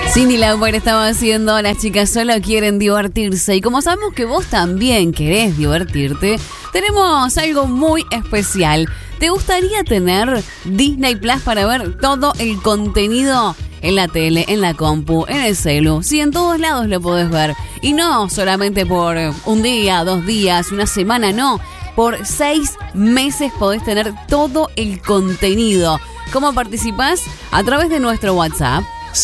Cindy Lauper estaba haciendo Las chicas solo quieren divertirse. Y como sabemos que vos también querés divertirte, tenemos algo muy especial. ¿Te gustaría tener Disney Plus para ver todo el contenido en la tele, en la compu, en el celu? Sí, en todos lados lo podés ver. Y no solamente por un día, 2 días, una semana, no. Por 6 meses podés tener todo el contenido. ¿Cómo participás? A través de nuestro WhatsApp.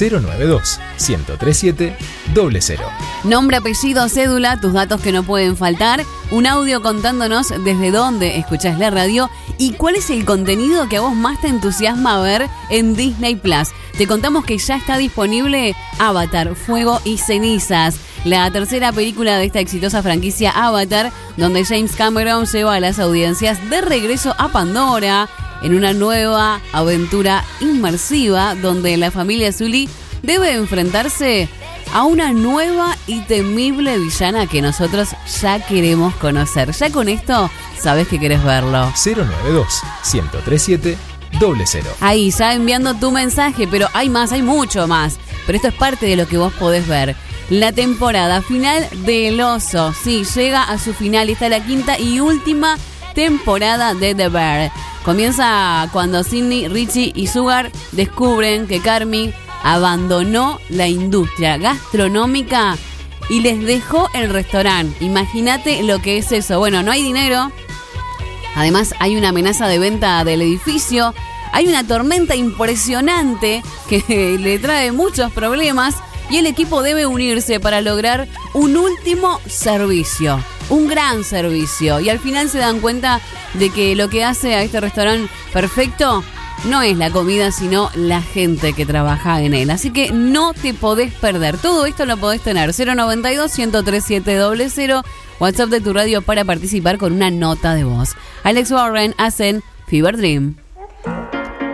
092-1037-00. Nombre, apellido, cédula, tus datos que no pueden faltar, un audio contándonos desde dónde escuchás la radio y cuál es el contenido que a vos más te entusiasma ver en Disney Plus. Te contamos que ya está disponible Avatar, Fuego y Cenizas, la tercera película de esta exitosa franquicia Avatar, donde James Cameron lleva a las audiencias de regreso a Pandora, en una nueva aventura inmersiva donde la familia Sully debe enfrentarse a una nueva y temible villana que nosotros ya queremos conocer. Ya con esto sabes que querés verlo. 092-1037-00. Ahí, ya enviando tu mensaje, pero hay más, hay mucho más. Pero esto es parte de lo que vos podés ver. La temporada final de El Oso, sí, llega a su final. Está la 5ª y última temporada de The Bear. Comienza cuando Sidney, Richie y Sugar descubren que Carmy abandonó la industria gastronómica y les dejó el restaurante. Imagínate lo que es eso. Bueno, no hay dinero. Además, hay una amenaza de venta del edificio. Hay una tormenta impresionante que le trae muchos problemas y el equipo debe unirse para lograr un último servicio. Un gran servicio. Y al final se dan cuenta de que lo que hace a este restaurante perfecto no es la comida, sino la gente que trabaja en él. Así que no te podés perder. Todo esto lo podés tener. 092-1037-00. WhatsApp de tu radio para participar con una nota de voz. Alex Warren hacen Fever Dream.